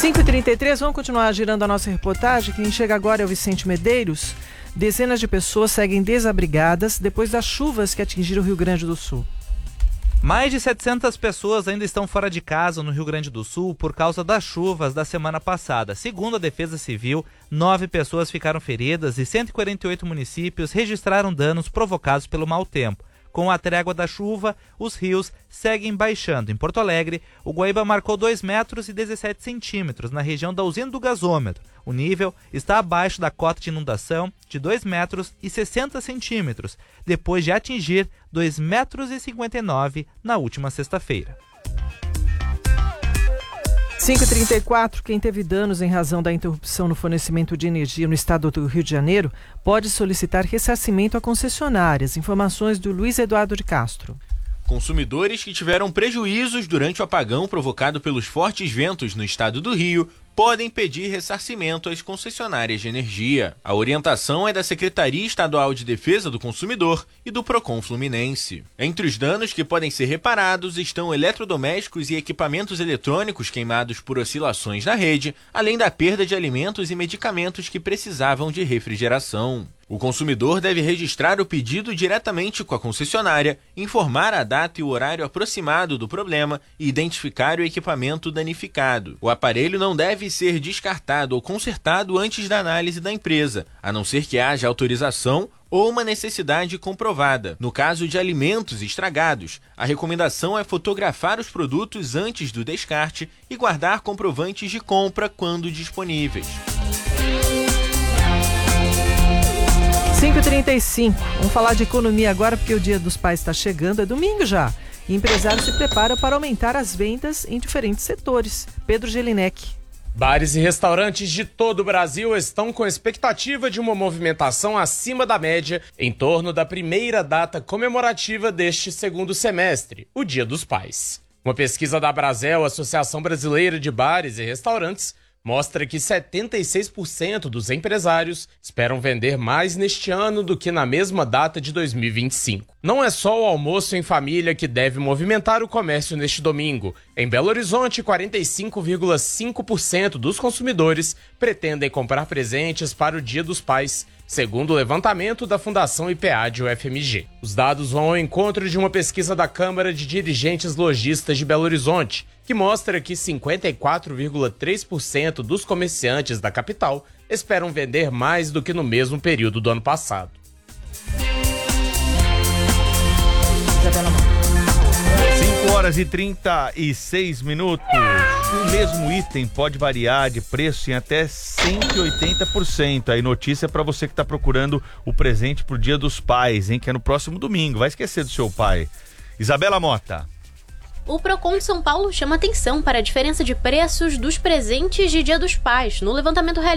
5h33, vamos continuar girando a nossa reportagem. Quem chega agora é o Vicente Medeiros. Dezenas de pessoas seguem desabrigadas depois das chuvas que atingiram o Rio Grande do Sul. Mais de 700 pessoas ainda estão fora de casa no Rio Grande do Sul por causa das chuvas da semana passada. Segundo a Defesa Civil, 9 pessoas ficaram feridas e 148 municípios registraram danos provocados pelo mau tempo. Com a trégua da chuva, os rios seguem baixando. Em Porto Alegre, o Guaíba marcou 2,17 metros na região da usina do gasômetro. O nível está abaixo da cota de inundação de 2,60 metros, depois de atingir 2,59 metros na última sexta-feira. 5h34, quem teve danos em razão da interrupção no fornecimento de energia no estado do Rio de Janeiro pode solicitar ressarcimento a concessionárias. Informações do Luiz Eduardo de Castro. Consumidores que tiveram prejuízos durante o apagão provocado pelos fortes ventos no estado do Rio podem pedir ressarcimento às concessionárias de energia. A orientação é da Secretaria Estadual de Defesa do Consumidor e do Procon Fluminense. Entre os danos que podem ser reparados estão eletrodomésticos e equipamentos eletrônicos queimados por oscilações da rede, além da perda de alimentos e medicamentos que precisavam de refrigeração. O consumidor deve registrar o pedido diretamente com a concessionária, informar a data e o horário aproximado do problema e identificar o equipamento danificado. O aparelho não deve ser descartado ou consertado antes da análise da empresa, a não ser que haja autorização ou uma necessidade comprovada. No caso de alimentos estragados, a recomendação é fotografar os produtos antes do descarte e guardar comprovantes de compra quando disponíveis. 5h35, vamos falar de economia agora porque o Dia dos Pais está chegando, é domingo já. E empresários se preparam para aumentar as vendas em diferentes setores. Pedro Gelinek. Bares e restaurantes de todo o Brasil estão com expectativa de uma movimentação acima da média em torno da primeira data comemorativa deste segundo semestre, o Dia dos Pais. Uma pesquisa da Brasel, Associação Brasileira de Bares e Restaurantes, mostra que 76% dos empresários esperam vender mais neste ano do que na mesma data de 2025. Não é só o almoço em família que deve movimentar o comércio neste domingo. Em Belo Horizonte, 45,5% dos consumidores pretendem comprar presentes para o Dia dos Pais, segundo o levantamento da Fundação IPA de UFMG. Os dados vão ao encontro de uma pesquisa da Câmara de Dirigentes Lojistas de Belo Horizonte, que mostra que 54,3% dos comerciantes da capital esperam vender mais do que no mesmo período do ano passado. 5h36. O mesmo item pode variar de preço em até 180%. Aí notícia para você que está procurando o presente pro Dia dos Pais, hein? Que é no próximo domingo. Vai esquecer do seu pai. Isabela Mota. O Procon de São Paulo chama atenção para a diferença de preços dos presentes de Dia dos Pais no levantamento realizado